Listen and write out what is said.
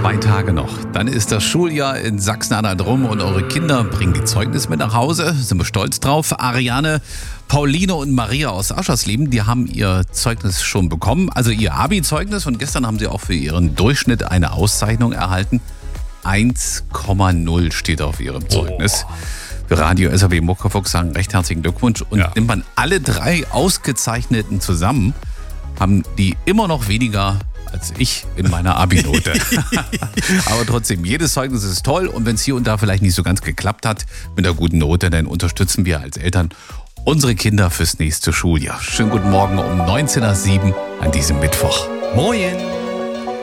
2 Tage noch. Dann ist das Schuljahr in Sachsen-Anhalt rum und eure Kinder bringen die Zeugnis mit nach Hause. Sind wir stolz drauf. Ariane, Pauline und Maria aus Aschersleben, die haben ihr Zeugnis schon bekommen. Also ihr Abi-Zeugnis. Und gestern haben sie auch für ihren Durchschnitt eine Auszeichnung erhalten. 1,0 steht auf ihrem Zeugnis. Für Radio SAW Muckefuchs sagen recht herzlichen Glückwunsch. Und nimmt man alle 3 Ausgezeichneten zusammen, haben die immer noch weniger als ich in meiner Abi-Note. Aber trotzdem, jedes Zeugnis ist toll. Und wenn es hier und da vielleicht nicht so ganz geklappt hat mit einer guten Note, dann unterstützen wir als Eltern unsere Kinder fürs nächste Schuljahr. Schönen guten Morgen um 19:07 an diesem Mittwoch. Moin!